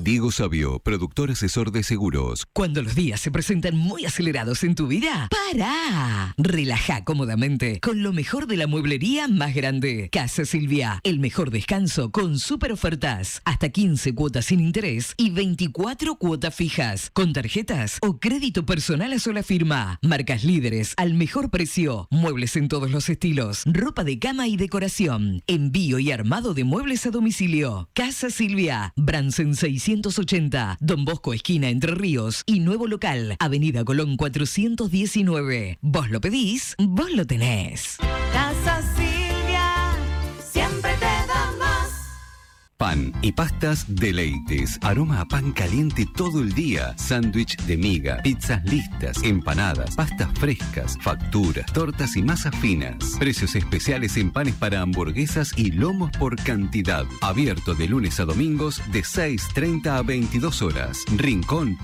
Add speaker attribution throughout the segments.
Speaker 1: Diego Sabio, productor asesor de seguros.
Speaker 2: Cuando los días se presentan muy acelerados en tu vida, ¡para! Relaja cómodamente con lo mejor de la mueblería más grande. Casa Silvia, el mejor descanso con super ofertas. Hasta 15 cuotas sin interés y 24 cuotas fijas. Con tarjetas o crédito personal a sola firma. Marcas líderes al mejor precio. Muebles en todos los estilos. Ropa de cama y decoración. Envío y armado de muebles a domicilio. Casa Silvia, Bransen 680, Don Bosco esquina Entre Ríos y nuevo local, Avenida Colón 419. Vos lo pedís, vos lo tenés.
Speaker 3: Casa Silvia, siempre te da más.
Speaker 1: Pan y pastas Deleites. Aroma a pan caliente todo el día. Sándwich de miga, pizzas listas, empanadas, pastas frescas, facturas, tortas y masas finas. Precios especiales en panes para hamburguesas y lomos por cantidad. Abierto de lunes a domingos de 6:30 a 22 horas. Rincón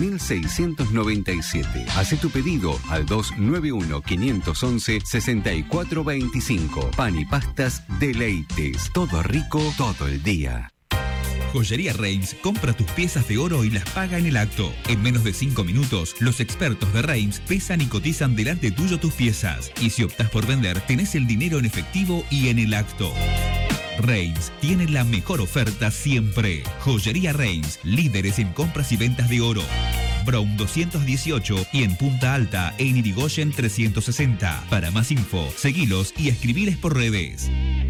Speaker 1: 3697. Hace tu pedido al 291-511-6425. Pan y pastas Deleites. Todo rico todo el día.
Speaker 4: Joyería Reims compra tus piezas de oro y las paga en el acto. En menos de 5 minutos, los expertos de Reims pesan y cotizan delante tuyo tus piezas. Y si optás por vender, tenés el dinero en efectivo y en el acto. Reims tiene la mejor oferta siempre. Joyería Reims, líderes en compras y ventas de oro. Brown 218 y en Punta Alta, en Irigoyen 360. Para más info, seguilos y escribiles por redes.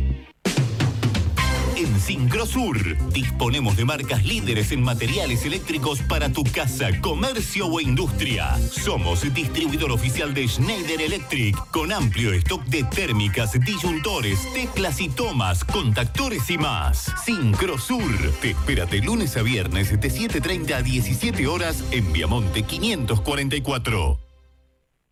Speaker 5: En Sincrosur disponemos de marcas líderes en materiales eléctricos para tu casa, comercio o industria. Somos distribuidor oficial de Schneider Electric con amplio stock de térmicas, disyuntores, teclas y tomas, contactores y más. Sincrosur te espera de lunes a viernes de 7:30 a 17 horas en Viamonte 544.